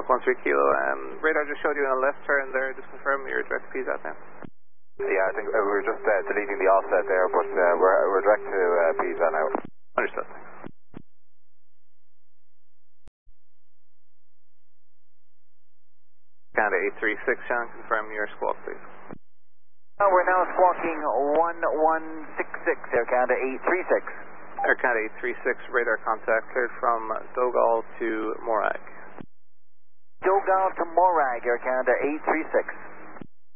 13 Kilo. Radar just showed you a left turn there. Just confirm you're direct to PZAT now. Yeah, I think we were just deleting the offset there, but we're direct to PZAT now. Understood. Canada 836, Shannon, confirm your squawk, please. We're now squawking 1166, Air Canada 836. Air Canada 836, radar contact cleared from Dogal to Morag. Dogal to Morag, Air Canada 836.